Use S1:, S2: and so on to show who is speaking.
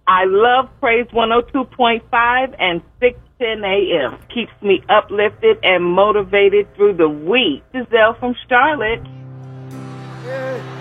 S1: I love Praise 102.5 and 610 a.m. Keeps me uplifted and motivated through the week. Giselle from Charlotte.
S2: Yeah.